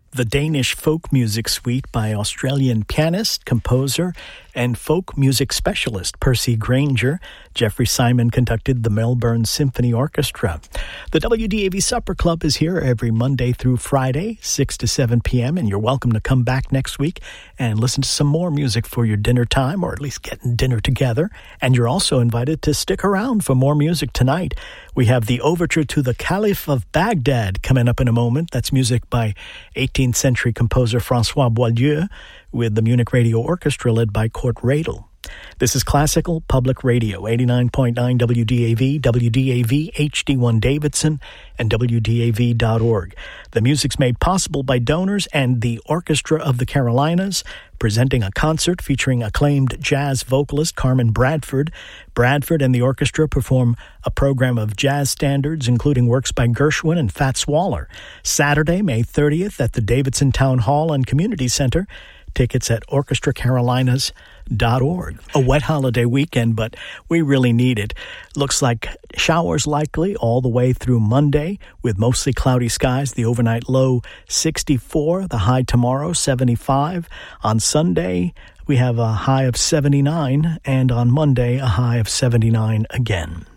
The Danish Folk Music Suite by Australian pianist, composer, and folk music specialist Percy Granger. Jeffrey Simon conducted the Melbourne Symphony Orchestra. The WDAV Supper Club is here every Monday through Friday, 6 to 7 p.m., and you're welcome to come back next week and listen to some more music for your dinner time, or at least getting dinner together. And you're also invited to stick around for more music tonight. We have the overture to the Caliph of Baghdad coming up in a moment. That's music by 18th century composer François Boileau with the Munich Radio Orchestra led by Kurt Radel. This is Classical Public Radio, 89.9 WDAV, WDAV HD1 Davidson, and WDAV.org. The music's made possible by donors and the Orchestra of the Carolinas, presenting a concert featuring acclaimed jazz vocalist Carmen Bradford. Bradford and the orchestra perform a program of jazz standards, including works by Gershwin and Fats Waller. Saturday, May 30th at the Davidson Town Hall and Community Center. Tickets at orchestracarolinas.org. A wet holiday weekend, but we really need it. Looks like showers likely all the way through Monday with mostly cloudy skies. The overnight low 64, the high tomorrow 75. On Sunday, we have a high of 79, and on Monday, a high of 79 again.